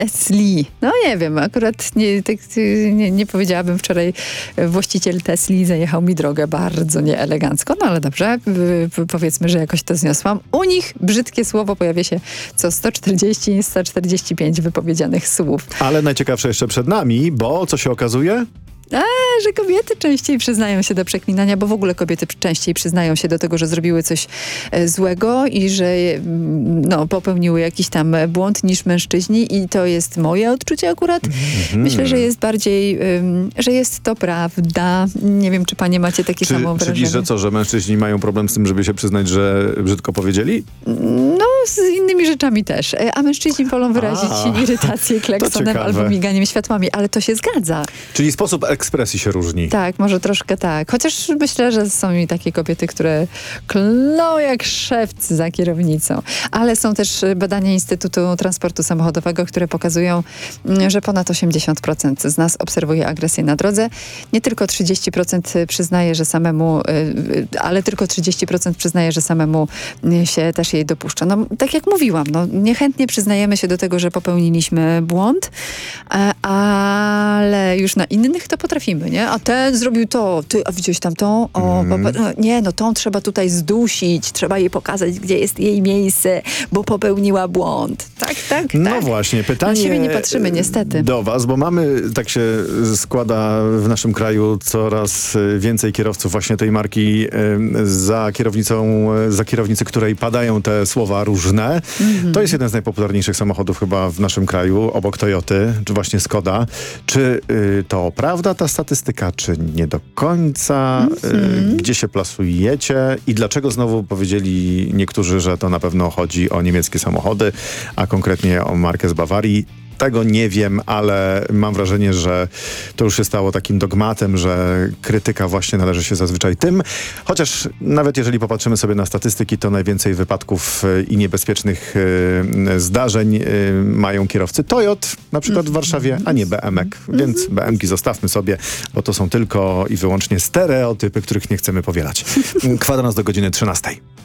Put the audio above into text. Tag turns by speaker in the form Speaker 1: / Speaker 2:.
Speaker 1: Tesli. No nie wiem, akurat nie powiedziałabym wczoraj, właściciel Tesli zajechał mi drogę bardzo nieelegancko, no ale dobrze, powiedzmy, że jakoś to zniosłam. U nich brzydkie słowo pojawia się co 140-145 wypowiedzianych słów.
Speaker 2: Ale najciekawsze jeszcze przed nami, bo co się okazuje?
Speaker 1: Że kobiety częściej przyznają się do przeklinania, bo w ogóle kobiety częściej przyznają się do tego, że zrobiły coś złego i że popełniły jakiś tam błąd niż mężczyźni i to jest moje odczucie akurat. Myślę, że jest bardziej, że jest to prawda. Nie wiem, czy panie macie takie samo wrażenie.
Speaker 2: Czyli, że co, że mężczyźni mają problem z tym, żeby się przyznać, że brzydko powiedzieli?
Speaker 1: No, z innymi rzeczami też. A mężczyźni wolą wyrazić irytację klaksonem albo miganiem światłami, ale to się zgadza.
Speaker 2: Czyli sposób ekspresji się różni.
Speaker 1: Tak, może troszkę tak. Chociaż myślę, że są i takie kobiety, które klną jak szewcy za kierownicą. Ale są też badania Instytutu Transportu Samochodowego, które pokazują, że ponad 80% z nas obserwuje agresję na drodze. Nie tylko 30% przyznaje, że samemu, ale tylko 30% przyznaje, że samemu się też jej dopuszcza. No, tak jak mówiłam, niechętnie przyznajemy się do tego, że popełniliśmy błąd, ale już na innych to potrafimy, nie? A ten zrobił to, a widziałeś tamtą? Tą trzeba tutaj zdusić, trzeba jej pokazać, gdzie jest jej miejsce, bo popełniła błąd. Tak.
Speaker 2: No właśnie, pytanie
Speaker 1: na siebie nie patrzymy, niestety.
Speaker 2: Do was, bo mamy, tak się składa w naszym kraju, coraz więcej kierowców właśnie tej marki za kierownicy, której padają te słowa różne. To jest jeden z najpopularniejszych samochodów chyba w naszym kraju, obok Toyoty, czy właśnie Skoda. Czy to prawda ta statystyka, czy nie do końca? Gdzie się plasujecie? I dlaczego znowu powiedzieli niektórzy, że to na pewno chodzi o niemieckie samochody, a konkretnie o markę z Bawarii? Tego nie wiem, ale mam wrażenie, że to już się stało takim dogmatem, że krytyka właśnie należy się zazwyczaj tym. Chociaż nawet jeżeli popatrzymy sobie na statystyki, to najwięcej wypadków i niebezpiecznych zdarzeń mają kierowcy Toyot, na przykład w Warszawie, a nie BM-ek. Więc BM-ki zostawmy sobie, bo to są tylko i wyłącznie stereotypy, których nie chcemy powielać. Kwadrans do godziny 13.